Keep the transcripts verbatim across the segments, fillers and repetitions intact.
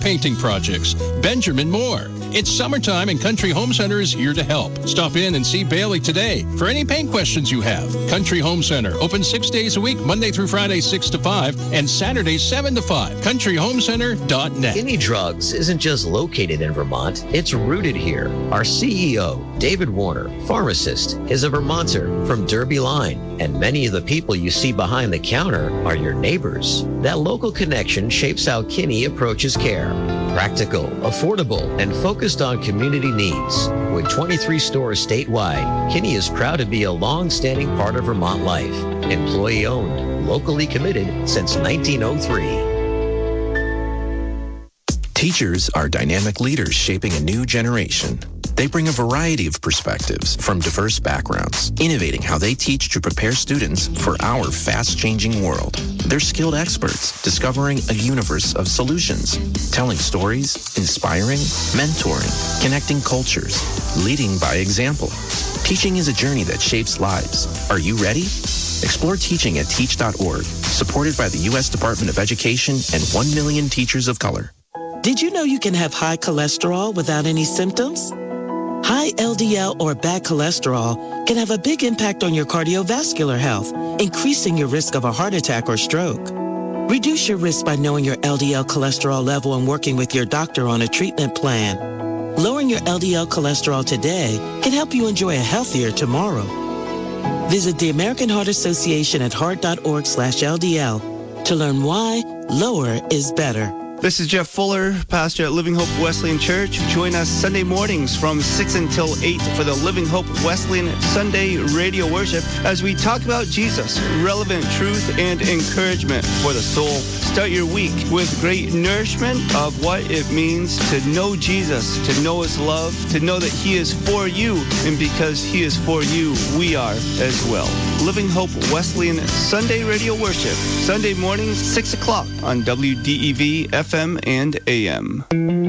painting projects. Benjamin Moore. It's summertime and Country Home Center is here to help. Stop in and see Bailey today for any paint questions you have. Country Home Center, open six days a week, Monday through Friday, six to five, and Saturday, seven to five. country home center dot net. Kinney Drugs isn't just located in Vermont, it's rooted here. Our C E O, David Warner, pharmacist, is a Vermonter from Derby Line, and many of the people you see behind the counter are your neighbors. That local connection shapes how Kinney approaches care. Practical, affordable, and focused on community needs. With twenty-three stores statewide, Kinney is proud to be a long-standing part of Vermont life. Employee-owned, locally committed since nineteen oh three. Teachers are dynamic leaders shaping a new generation. They bring a variety of perspectives from diverse backgrounds, innovating how they teach to prepare students for our fast-changing world. They're skilled experts, discovering a universe of solutions, telling stories, inspiring, mentoring, connecting cultures, leading by example. Teaching is a journey that shapes lives. Are you ready? Explore teaching at teach dot org, supported by the U S Department of Education and one million teachers of color. Did you know you can have high cholesterol without any symptoms? High L D L or bad cholesterol can have a big impact on your cardiovascular health, increasing your risk of a heart attack or stroke. Reduce your risk by knowing your L D L cholesterol level and working with your doctor on a treatment plan. Lowering your L D L cholesterol today can help you enjoy a healthier tomorrow. Visit the American Heart Association at heart dot org slash L D L to learn why lower is better. This is Jeff Fuller, pastor at Living Hope Wesleyan Church. Join us Sunday mornings from six until eight for the Living Hope Wesleyan Sunday radio worship as we talk about Jesus, relevant truth and encouragement for the soul. Start your week with great nourishment of what it means to know Jesus, to know his love, to know that he is for you, and because he is for you, we are as well. Living Hope Wesleyan Sunday radio worship, Sunday mornings, six o'clock on W D E V F M and A M.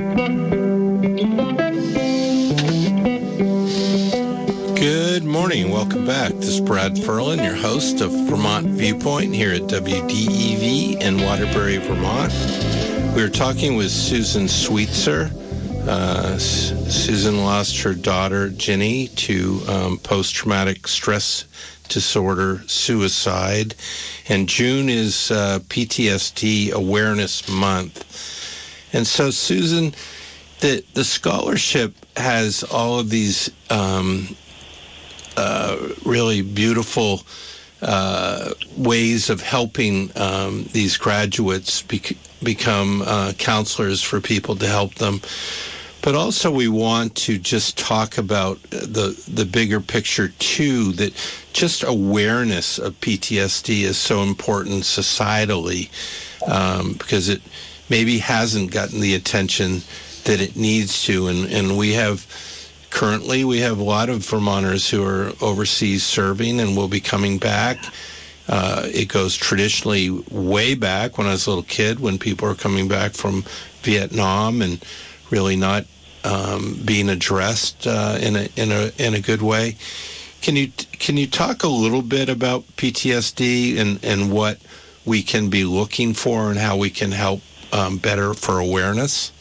Good morning. Welcome back. This is Brad Ferlin, your host of Vermont Viewpoint here at W D E V in Waterbury, Vermont. We were talking with Susan Sweetser. Uh, S- Susan lost her daughter, Ginny, to um, post-traumatic stress disorder, suicide. And June is uh, P T S D Awareness Month. And so, Susan, the, the scholarship has all of these um, uh, really beautiful uh, ways of helping um, these graduates bec- become uh, counselors for people to help them. But also we want to just talk about the the bigger picture, too, that just awareness of P T S D is so important societally um, because it maybe hasn't gotten the attention that it needs to. And, and we have, currently, we have a lot of Vermonters who are overseas serving and will be coming back. Uh, it goes traditionally way back when I was a little kid, when people are coming back from Vietnam and really not um, being addressed uh, in a in a in a good way. Can you can you talk a little bit about P T S D and, and what we can be looking for and how we can help um, better for awareness?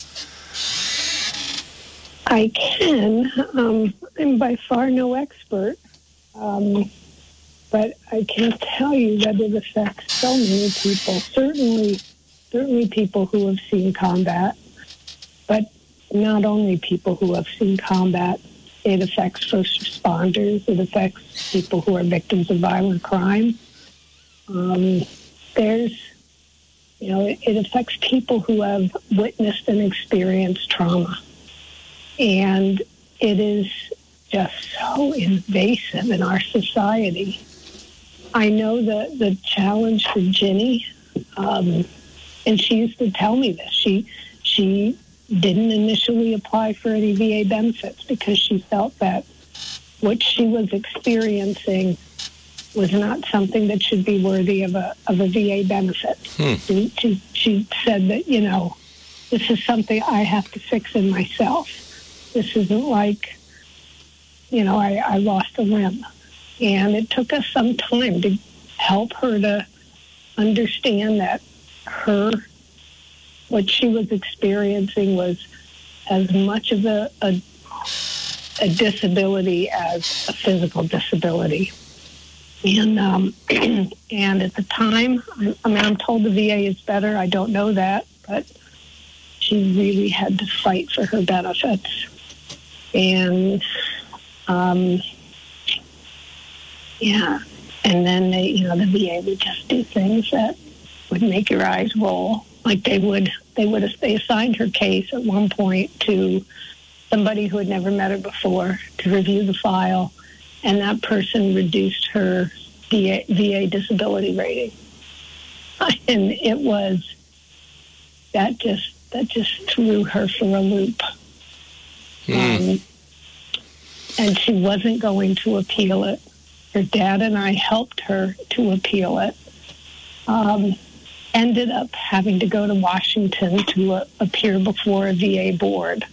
I can. Um, I'm by far no expert, um, but I can tell you that it affects so many people. Certainly, certainly people who have seen combat, but not only people who have seen combat. It affects first responders. It affects people who are victims of violent crime. Um, there's, you know, it, it affects people who have witnessed and experienced trauma. And it is just so invasive in our society. I know the, the challenge for Ginny, um, and she used to tell me this. She, she didn't initially apply for any V A benefits because she felt that what she was experiencing was not something that should be worthy of a of a V A benefit. Hmm. She, she, she said that, you know, this is something I have to fix in myself. This isn't like, you know, I, I lost a limb. And it took us some time to help her to understand that her what she was experiencing was as much of a, a, a disability as a physical disability. And um, and at the time, I mean, I'm told the V A is better. I don't know that, but she really had to fight for her benefits. And, um, yeah, and then they, you know, the V A would just do things that would make your eyes roll. Like they would, they would, they assigned her case at one point to somebody who had never met her before to review the file, and that person reduced her V A, V A disability rating. And it was, that just, that just threw her for a loop. Mm. Um, and she wasn't going to appeal it. Her dad and I helped her to appeal it. Um, ended up having to go to Washington to uh, appear before a V A board.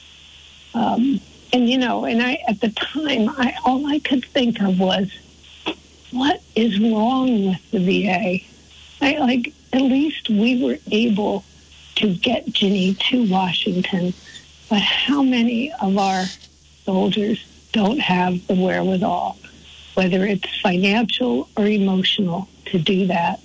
Um, and, you know, and I, at the time, I, all I could think of was, what is wrong with the V A? I, like, at least we were able to get Ginny to Washington, but how many of our soldiers don't have the wherewithal, whether it's financial or emotional, to do that?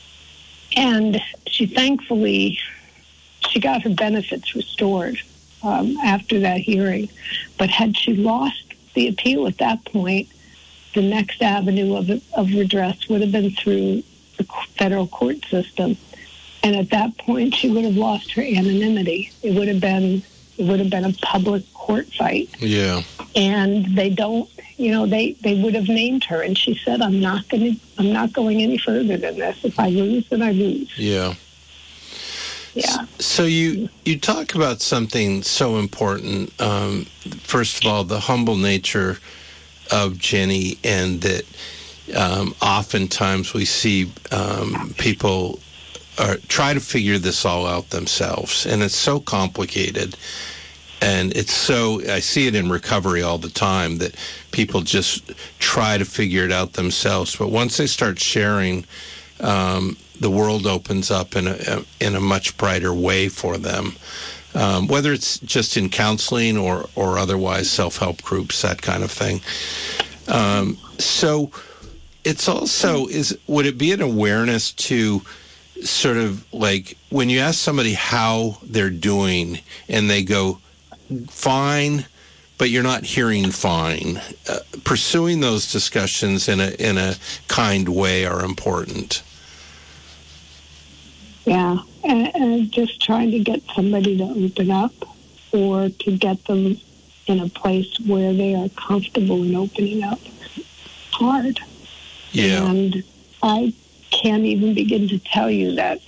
And she thankfully, she got her benefits restored um, after that hearing. But had she lost the appeal at that point, the next avenue of, of redress would have been through the federal court system. And at that point, she would have lost her anonymity. It would have been, it would have been a public court fight. Yeah. And they don't, you know, they, they would have named her. And she said, I'm not going to, I'm not going any further than this. If I lose, then I lose. Yeah. Yeah. So you, you talk about something so important. Um, first of all, the humble nature of Jenny, and that um, oftentimes we see um, people are, try to figure this all out themselves, and it's so complicated. And it's so, I see it in recovery all the time, that people just try to figure it out themselves. But once they start sharing, um, the world opens up in a in a much brighter way for them. Um, whether it's just in counseling or, or otherwise self-help groups, that kind of thing. Um, so it's also, is would it be an awareness to sort of like when you ask somebody how they're doing and they go, fine, but you're not hearing fine, uh, pursuing those discussions in a in a kind way are important. Yeah, and, and just trying to get somebody to open up, or to get them in a place where they are comfortable in opening up. Hard. Yeah. And I can't even begin to tell you that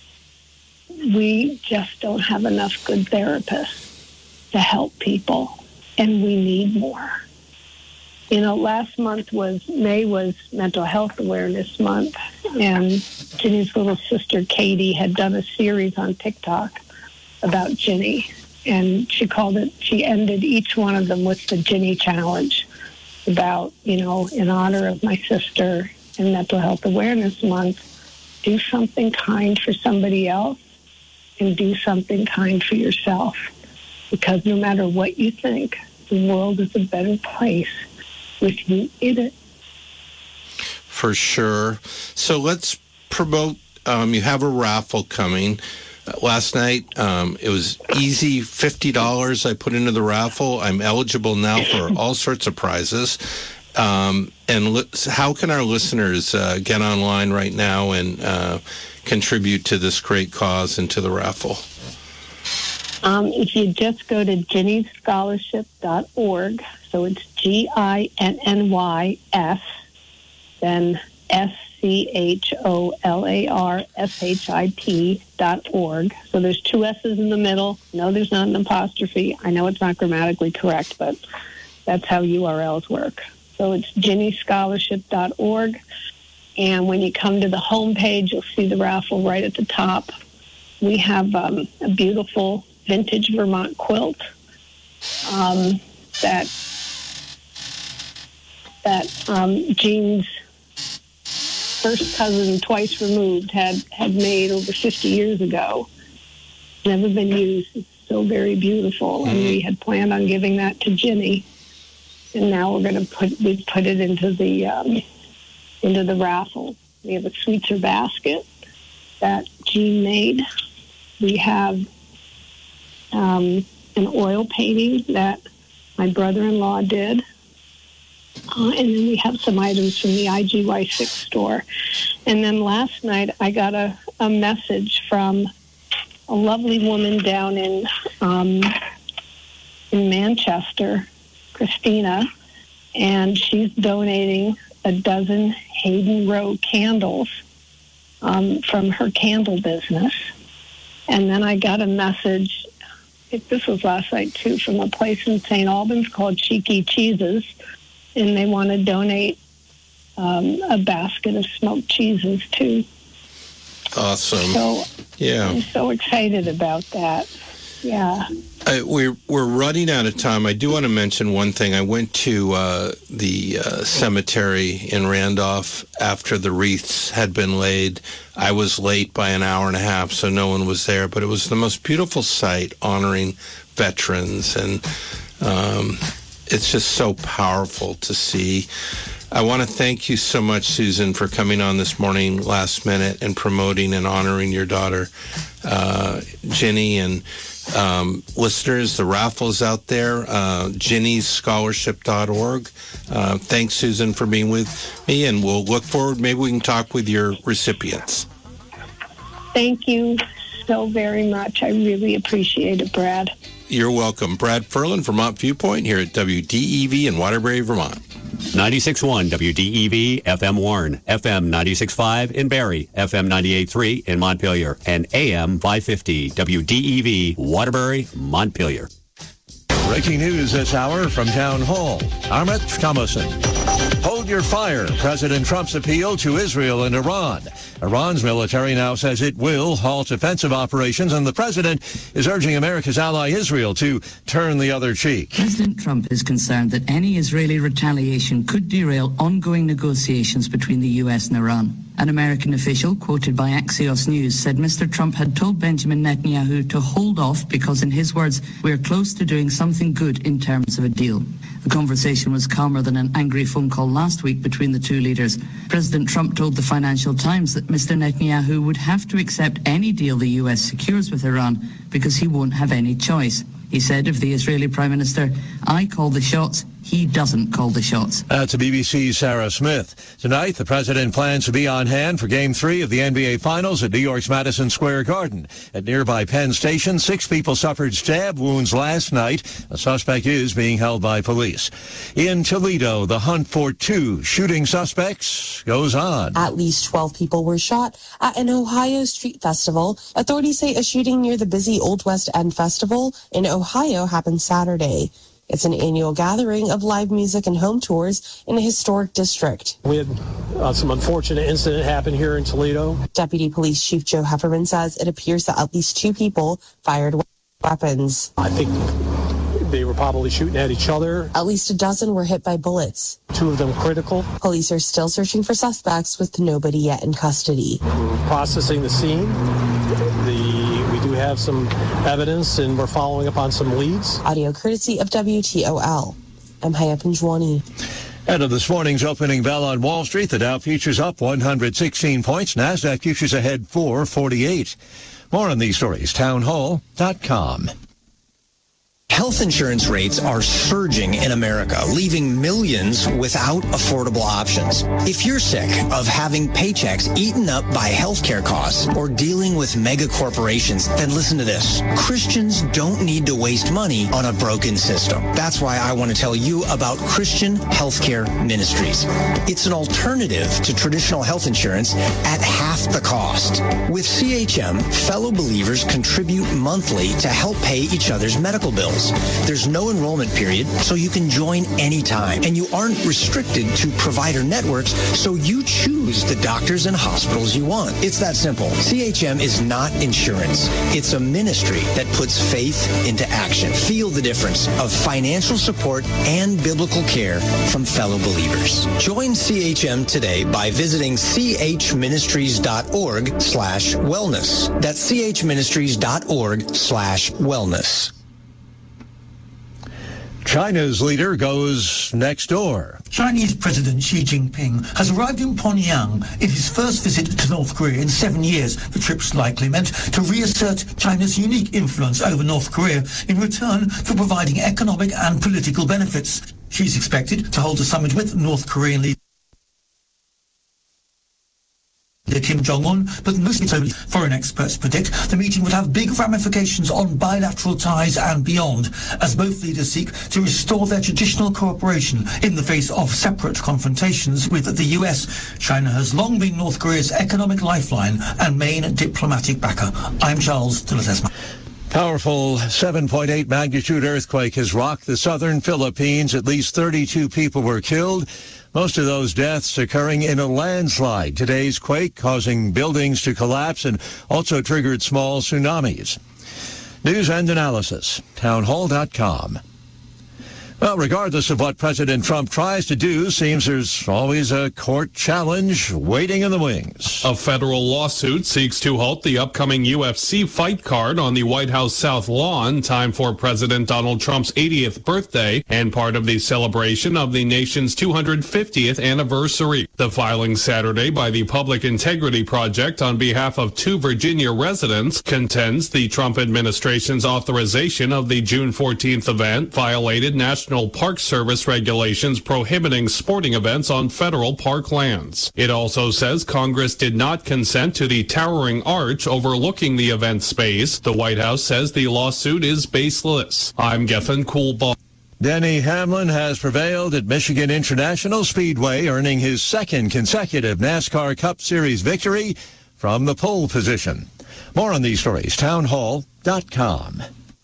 we just don't have enough good therapists to help people, and we need more. You know, last month was, May was Mental Health Awareness Month, and Ginny's little sister, Katie, had done a series on TikTok about Ginny, and she called it, she ended each one of them with the Ginny Challenge, about, you know, in honor of my sister and Mental Health Awareness Month, do something kind for somebody else and do something kind for yourself. Because no matter what you think, the world is a better place with you in it. For sure. So let's promote, um, you have a raffle coming. Uh, last night, um, it was easy, fifty dollars I put into the raffle. I'm eligible now for all sorts of prizes. Um, and li- how can our listeners uh, get online right now and uh, contribute to this great cause and to the raffle? Um, if you just go to ginny scholarship dot org, so it's G I N N Y S, then S C H O L A R S H I P dot org. So there's two S's in the middle. No, there's not an apostrophe. I know it's not grammatically correct, but that's how U R Ls work. So it's ginny scholarship dot org. And when you come to the homepage, you'll see the raffle right at the top. We have um, a beautiful vintage Vermont quilt um, that that um, Jean's first cousin, twice removed, had, had made over fifty years ago. never been used. It's so very beautiful. Mm-hmm. And we had planned on giving that to Ginny. And now we're going to put, we put it into the, um, into the raffle. We have a Sweetser basket that Jean made. We have um, an oil painting that my brother-in-law did. Uh, and then we have some items from the I G Y six store. And then last night I got a, a message from a lovely woman down in um, in Manchester, Christina, and she's donating a dozen Hayden Row candles um, from her candle business. And then I got a message, this was last night too, from a place in Saint Albans called Cheeky Cheeses, and they want to donate um, a basket of smoked cheeses too. Awesome. So yeah, I'm so excited about that. Yeah. Uh, we're we're running out of time. I do want to mention one thing. I went to uh, the uh, cemetery in Randolph after the wreaths had been laid. I was late by an hour and a half, so no one was there. But it was the most beautiful sight, honoring veterans, and um, it's just so powerful to see. I want to thank you so much, Susan, for coming on this morning last minute and promoting and honoring your daughter, uh, Ginny, and um, listeners, the raffle's out there, uh, ginny's scholarship dot org. Uh, thanks, Susan, for being with me, and we'll look forward. Maybe we can talk with your recipients. Thank you so very much. I really appreciate it, Brad. You're welcome. Brad Ferlin, Vermont Viewpoint, here at W D E V in Waterbury, Vermont. ninety-six point one W D E V, F M Warren, F M ninety-six point five in Barrie, F M ninety-eight point three in Montpelier, and A M five fifty W D E V, Waterbury, Montpelier. Breaking news this hour from Town Hall. Ahmet Thomason. Hold your fire. President Trump's appeal to Israel and Iran. Iran's military now says it will halt offensive operations, and the president is urging America's ally Israel to turn the other cheek. President Trump is concerned that any Israeli retaliation could derail ongoing negotiations between the U S and Iran. An American official, quoted by Axios News, said Mister Trump had told Benjamin Netanyahu to hold off because, in his words, we're close to doing something good in terms of a deal. The conversation was calmer than an angry phone call last week between the two leaders. President Trump told the Financial Times that Mister Netanyahu would have to accept any deal the U S secures with Iran because he won't have any choice. He said of the Israeli Prime Minister, I call the shots, he doesn't call the shots. That's B B C's Sarah Smith. Tonight, the president plans to be on hand for Game three of the N B A Finals at New York's Madison Square Garden. At nearby Penn Station, six people suffered stab wounds last night. A suspect is being held by police. In Toledo, the hunt for two shooting suspects goes on. At least twelve people were shot at an Ohio street festival. Authorities say a shooting near the busy Old West End Festival in Ohio happened Saturday. It's an annual gathering of live music and home tours in a historic district. We had uh, some unfortunate incident happen here in Toledo. Deputy Police Chief Joe Hefferman says it appears that at least two people fired weapons. I think they were probably shooting at each other. At least a dozen were hit by bullets. Two of them critical. Police are still searching for suspects with nobody yet in custody. We're processing the scene. The We do have some evidence, and we're following up on some leads. Audio courtesy of W T O L. I'm Haya Pinjwani. Ahead of this morning's opening bell on Wall Street, the Dow futures up one hundred sixteen points. NASDAQ futures ahead four forty-eight. More on these stories, town hall dot com. Health insurance rates are surging in America, leaving millions without affordable options. If you're sick of having paychecks eaten up by healthcare costs or dealing with mega corporations, then listen to this. Christians don't need to waste money on a broken system. That's why I want to tell you about Christian Healthcare Ministries. It's an alternative to traditional health insurance at half the cost. With C H M, fellow believers contribute monthly to help pay each other's medical bills. classes. There's no enrollment period, so you can join anytime. And you aren't restricted to provider networks, so you choose the doctors and hospitals you want. It's that simple. C H M is not insurance. It's a ministry that puts faith into action. Feel the difference of financial support and biblical care from fellow believers. Join C H M today by visiting chministries.org slash wellness. That's chministries.org slash wellness. China's leader goes next door. Chinese President Xi Jinping has arrived in Pyongyang in his first visit to North Korea in seven years. The trip's likely meant to reassert China's unique influence over North Korea in return for providing economic and political benefits. She's expected to hold a summit with North Korean leader Kim Jong-un, but most foreign experts predict the meeting would have big ramifications on bilateral ties and beyond, as both leaders seek to restore their traditional cooperation in the face of separate confrontations with the U S. China has long been North Korea's economic lifeline and main diplomatic backer. I'm Charles de la Tesma. Powerful seven point eight magnitude earthquake has rocked the southern Philippines. At least thirty-two people were killed. Most of those deaths occurring in a landslide. Today's quake causing buildings to collapse and also triggered small tsunamis. News and analysis, townhall dot com. Well, regardless of what President Trump tries to do, seems there's always a court challenge waiting in the wings. A federal lawsuit seeks to halt the upcoming U F C fight card on the White House South Lawn, time for President Donald Trump's eightieth birthday and part of the celebration of the nation's two hundred fiftieth anniversary. The filing Saturday by the Public Integrity Project on behalf of two Virginia residents contends the Trump administration's authorization of the June fourteenth event violated National Park Service regulations prohibiting sporting events on federal park lands. It also says Congress did not consent to the towering arch overlooking the event space. The White House says the lawsuit is baseless. I'm Gethin Coolbaugh. Denny Hamlin has prevailed at Michigan International Speedway, earning his second consecutive NASCAR Cup Series victory from the pole position. More on these stories, townhall dot com.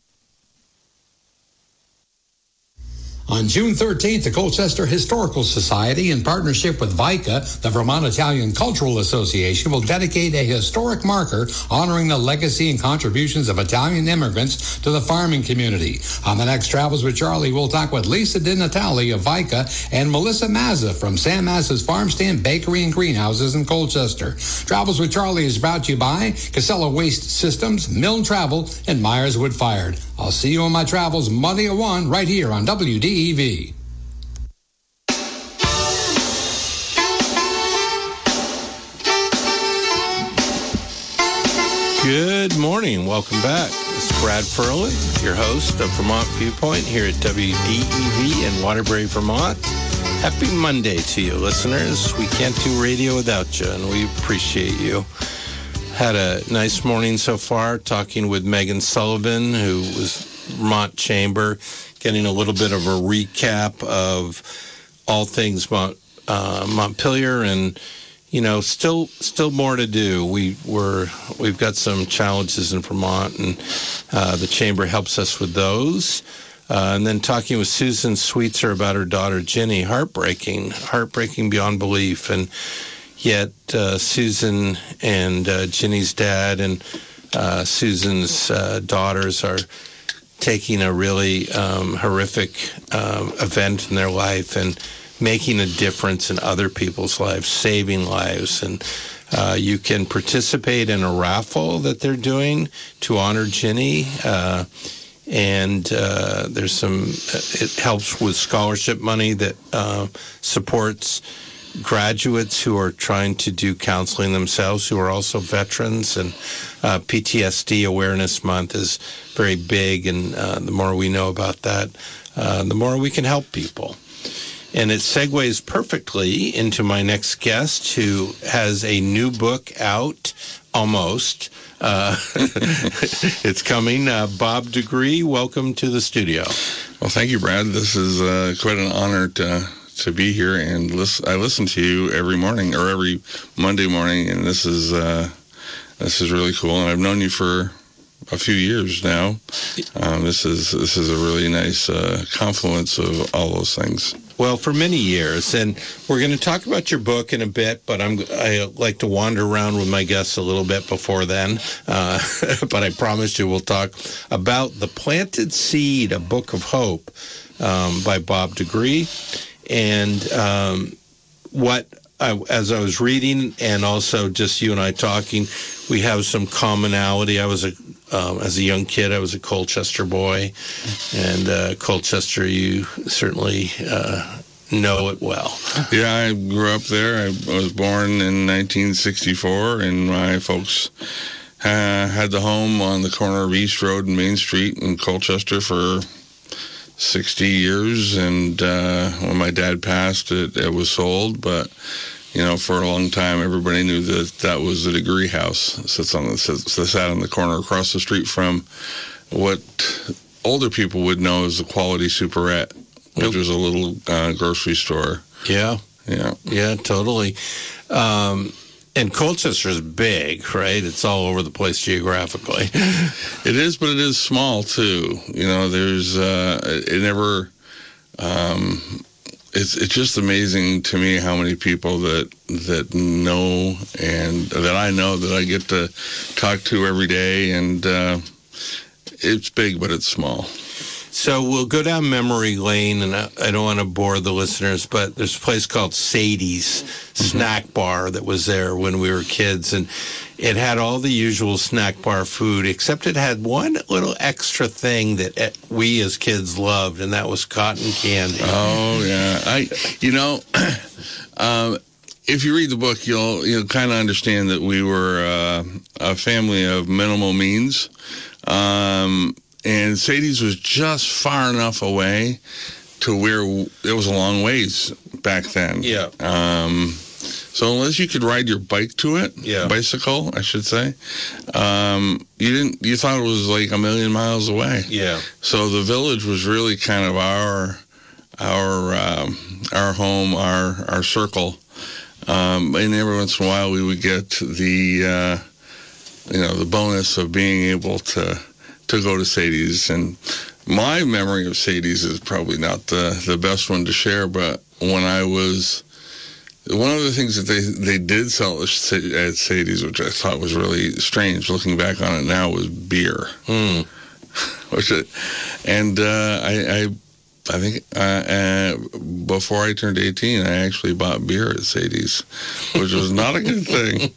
On June thirteenth, the Colchester Historical Society, in partnership with VICA, the Vermont Italian Cultural Association, will dedicate a historic marker honoring the legacy and contributions of Italian immigrants to the farming community. On the next Travels with Charlie, we'll talk with Lisa Di Natale of VICA and Melissa Mazza from Sam Mazza's Farm Stand Bakery and Greenhouses in Colchester. Travels with Charlie is brought to you by Casella Waste Systems, Milne Travel, and Myers Wood Fired. I'll see you on my travels Monday at one right here on W D E V. Good morning. Welcome back. This is Brad Ferlin, your host of Vermont Viewpoint here at W D E V in Waterbury, Vermont. Happy Monday to you, listeners. We can't do radio without you, and we appreciate you. Had a nice morning so far talking with Megan Sullivan, who was Vermont Chamber, getting a little bit of a recap of all things Mont, uh, Montpelier, and you know, still still more to do. We were we've got some challenges in Vermont, and uh, the Chamber helps us with those. Uh, and then talking with Susan Sweetser about her daughter Ginny, heartbreaking, heartbreaking beyond belief, and yet uh, Susan and uh, Ginny's dad and uh, Susan's uh, daughters are taking a really um, horrific uh, event in their life and making a difference in other people's lives, saving lives. And uh, you can participate in a raffle that they're doing to honor Ginny. Uh, and uh, there's some, it helps with scholarship money that uh, supports graduates who are trying to do counseling themselves, who are also veterans. And uh, P T S D Awareness Month is very big, and uh, the more we know about that, uh, the more we can help people. And it segues perfectly into my next guest, who has a new book out, almost. Uh, it's coming. Uh, Bob Degree, welcome to the studio. Well, thank you, Brad. This is uh, quite an honor to to be here, and listen, I listen to you every morning or every Monday morning, and this is uh, this is really cool. And I've known you for a few years now. Um, this is this is a really nice uh, confluence of all those things. Well, for many years, and we're going to talk about your book in a bit, but I'm, I like to wander around with my guests a little bit before then. Uh, but I promised you we'll talk about The Planted Seed, A Book of Hope, um, by Bob Degree. And um, what, I, as I was reading, and also just you and I talking, we have some commonality. I was a Um, as a young kid, I was a Colchester boy, and uh, Colchester, you certainly uh, know it well. Yeah, I grew up there. I was born in nineteen sixty-four, and my folks uh, had the home on the corner of East Road and Main Street in Colchester for sixty years, and uh, when my dad passed, it, it was sold, but you know, for a long time, everybody knew that that was the Degree House. It sits on the, sat on the corner across the street from what older people would know as the Quality Superette, which was a little uh, grocery store. Yeah. Yeah. Yeah, totally. Um, and Colchester's big, right? It's all over the place geographically. It is, but it is small, too. You know, there's, uh, it never... Um, It's it's just amazing to me how many people that that know and that I know that I get to talk to every day, and uh, it's big, but it's small. So we'll go down memory lane, and I, I don't want to bore the listeners, but there's a place called Sadie's mm-hmm. Snack Bar that was there when we were kids, and it had all the usual snack bar food, except it had one little extra thing that we as kids loved, and that was cotton candy. Oh yeah, I you know, um, if you read the book, you'll you'll kind of understand that we were uh, a family of minimal means. Um, And Sadie's was just far enough away to where it was a long ways back then. Yeah. Um, so unless you could ride your bike to it, yeah. bicycle, I should say, um, you didn't. You thought it was like a million miles away. Yeah. So the village was really kind of our our um, our home, our our circle. Um, and every once in a while, we would get the uh, you know the bonus of being able to. to go to Sadie's. And my memory of Sadie's is probably not the, the best one to share, but when I was, one of the things that they, they did sell at Sadie's, which I thought was really strange looking back on it now, was beer. Mm. Which it, and uh, I, I I think uh, uh, before I turned eighteen, I actually bought beer at Sadie's, which was not a good thing.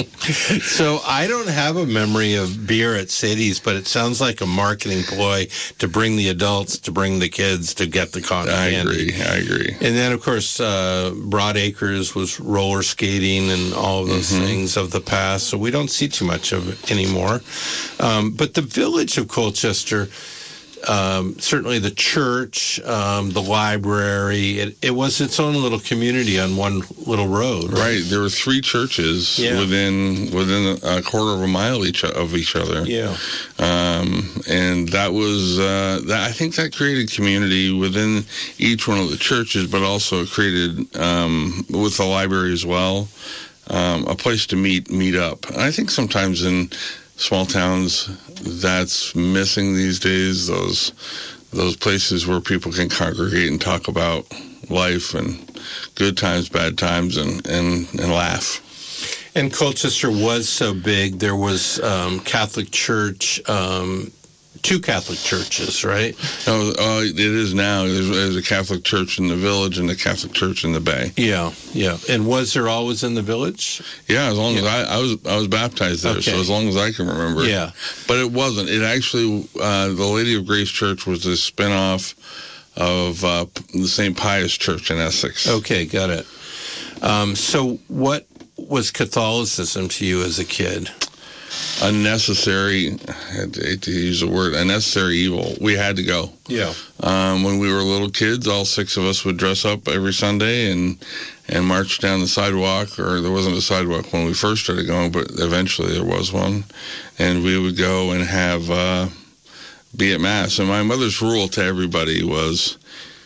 So I don't have a memory of beer at Sadie's, but it sounds like a marketing ploy to bring the adults, to bring the kids, to get the cotton I candy. agree, I agree. And then, of course, uh, Broad Acres was roller skating and all of those mm-hmm. things of the past, so we don't see too much of it anymore. Um, but the village of Colchester... Um, certainly the church, um, the library, it, it was its own little community on one little road. Right. right. There were three churches yeah. within within a quarter of a mile each of each other. Yeah. Um, and that was, uh, that, I think that created community within each one of the churches, but also it created, um, with the library as well, um, a place to meet, meet up. And I think sometimes in small towns, that's missing these days, those those places where people can congregate and talk about life and good times, bad times, and, and, and laugh. And Colchester was so big, there was um, Catholic Church, um, two Catholic churches, right? No, uh, it is now. There's, there's a Catholic church in the village and a Catholic church in the Bay. Yeah, yeah. And was there always in the village? Yeah, as long yeah. as I, I was I was baptized there, okay. so as long as I can remember. Yeah. But it wasn't. It actually, uh, the Lady of Grace Church was a spinoff of uh, the Saint Pius Church in Essex. Okay, got it. Um, so what was Catholicism to you as a kid? Unnecessary, I hate to use the word, unnecessary evil. We had to go. Yeah. Um, when we were little kids, all six of us would dress up every Sunday and and march down the sidewalk, or there wasn't a sidewalk when we first started going, but eventually there was one. And we would go and have, uh, be at Mass. And my mother's rule to everybody was,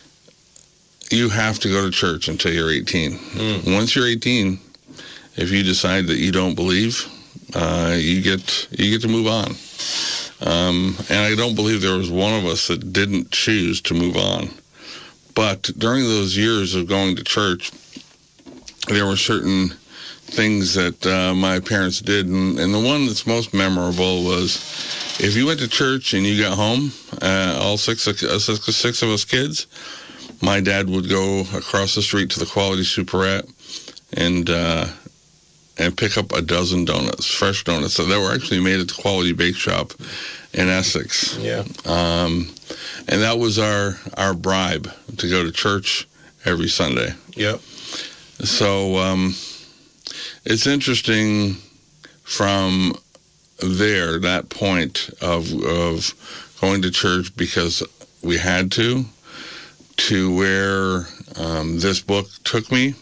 you have to go to church until you're eighteen. Mm. Once you're eighteen, if you decide that you don't believe, Uh, you get you get to move on. Um, and I don't believe there was one of us that didn't choose to move on. But during those years of going to church, there were certain things that uh, my parents did. And, and the one that's most memorable was if you went to church and you got home, uh, all six, uh, six, six of us kids, my dad would go across the street to the Quality Superette and uh, and pick up a dozen donuts, fresh donuts that were actually made at the Quality Bake Shop in Essex. Yeah. Um, and that was our, our bribe to go to church every Sunday. Yep. So um, it's interesting from there, that point of of going to church because we had to, to where um, this book took me,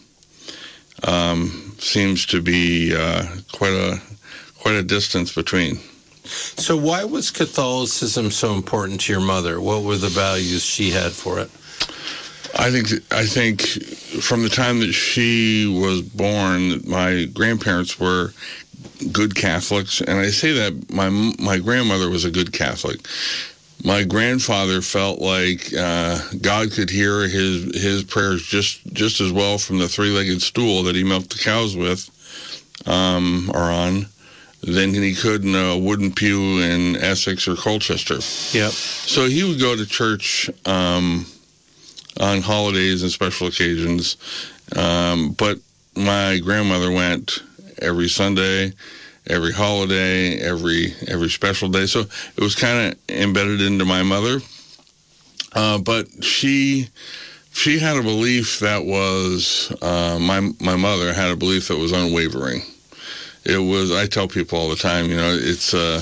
um, seems to be uh, quite a quite a distance between. So why was Catholicism so important to your mother? What were the values she had for it? I think I think from the time that she was born, my grandparents were good Catholics, and I say that my my grandmother was a good Catholic. My grandfather felt like uh, God could hear his his prayers just just as well from the three-legged stool that he milked the cows with, um, or on, than he could in a wooden pew in Essex or Colchester. Yep. So he would go to church um, on holidays and special occasions, um, but my grandmother went every Sunday, every holiday, every every special day. So it was kind of embedded into my mother. Uh, but she she had a belief that was, uh, my my mother had a belief that was unwavering. It was, I tell people all the time, you know, it's, uh,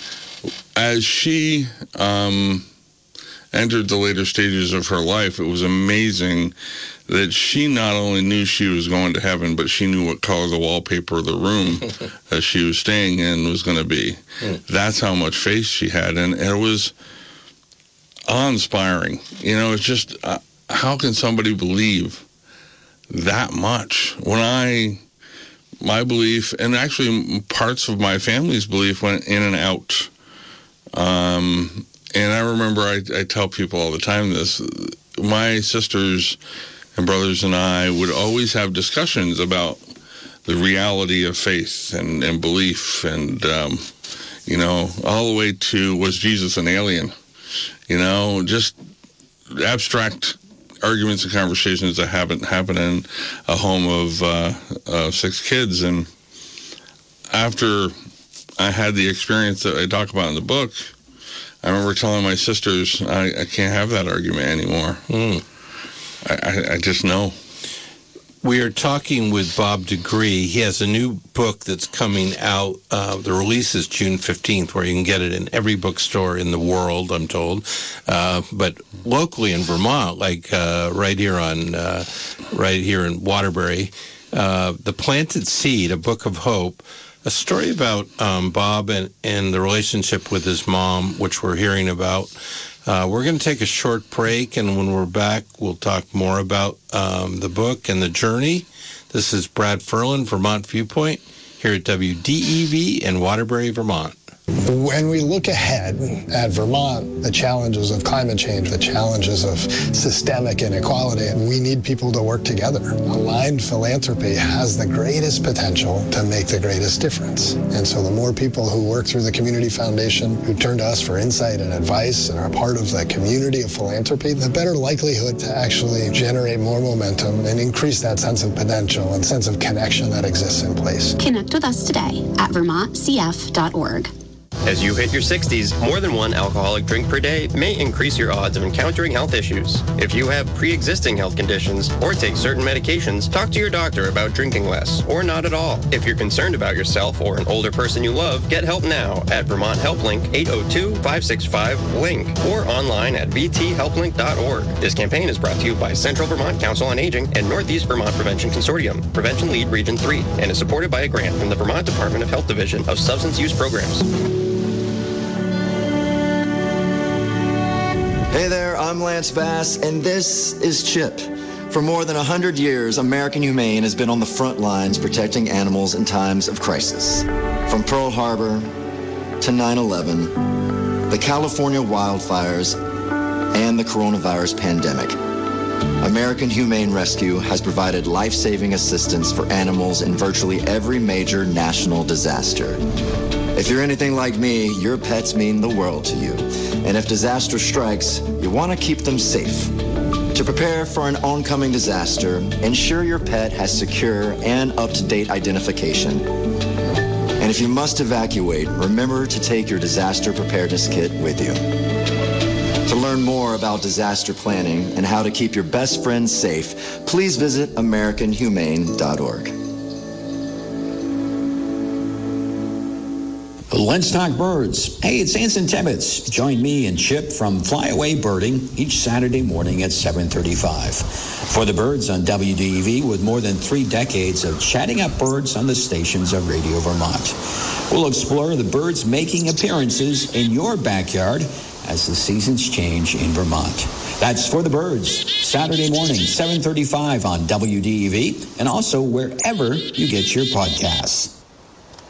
as she um, entered the later stages of her life, it was amazing that she not only knew she was going to heaven, but she knew what color the wallpaper of the room that she was staying in was going to be. Mm. That's how much faith she had. And, and it was awe-inspiring. You know, it's just, uh, how can somebody believe that much? When I, my belief, and actually parts of my family's belief went in and out. Um, and I remember I, I tell people all the time this, my sisters and brothers and I would always have discussions about the reality of faith and, and belief and, um, you know, all the way to, was Jesus an alien? You know, just abstract arguments and conversations that happen, happen in a home of uh, uh, six kids. And after I had the experience that I talk about in the book, I remember telling my sisters, I, I can't have that argument anymore. Mm. I, I just know. We are talking with Bob Degree. He has a new book that's coming out. Uh, the release is June fifteenth, where you can get it in every bookstore in the world, I'm told. Uh, but locally in Vermont, like uh, right here on, uh, right here in Waterbury, uh, The Planted Seed, A Book of Hope, a story about um, Bob and, and the relationship with his mom, which we're hearing about. Uh, we're going to take a short break, and when we're back, we'll talk more about um, the book and the journey. This is Brad Ferlin, Vermont Viewpoint, here at W D E V in Waterbury, Vermont. When we look ahead at Vermont, the challenges of climate change, the challenges of systemic inequality, we need people to work together. Aligned philanthropy has the greatest potential to make the greatest difference. And so the more people who work through the Community Foundation, who turn to us for insight and advice and are part of the community of philanthropy, the better likelihood to actually generate more momentum and increase that sense of potential and sense of connection that exists in place. Connect with us today at vermont c f dot org. As you hit your sixties, more than one alcoholic drink per day may increase your odds of encountering health issues. If you have pre-existing health conditions or take certain medications, talk to your doctor about drinking less or not at all. If you're concerned about yourself or an older person you love, get help now at Vermont Help Link eight oh two, five six five, LINK or online at v t help link dot org. This campaign is brought to you by Central Vermont Council on Aging and Northeast Vermont Prevention Consortium, Prevention Lead Region three, and is supported by a grant from the Vermont Department of Health Division of Substance Use Programs. Hey there, I'm Lance Bass, and this is CHIP. For more than one hundred years, American Humane has been on the front lines protecting animals in times of crisis. From Pearl Harbor to nine eleven the California wildfires, and the coronavirus pandemic. American Humane Rescue has provided life-saving assistance for animals in virtually every major national disaster. If you're anything like me, your pets mean the world to you. And if disaster strikes, you want to keep them safe. To prepare for an oncoming disaster, ensure your pet has secure and up-to-date identification. And if you must evacuate, remember to take your disaster preparedness kit with you. To learn more about disaster planning and how to keep your best friends safe, please visit American Humane dot org. Let's talk birds. Hey, it's Anson Tibbetts. Join me and Chip from Flyaway Birding each Saturday morning at seven thirty-five. For the birds on W D E V, with more than three decades of chatting up birds on the stations of Radio Vermont. We'll explore the birds making appearances in your backyard as the seasons change in Vermont. That's For the Birds, Saturday morning, seven thirty-five on W D E V, and also wherever you get your podcasts.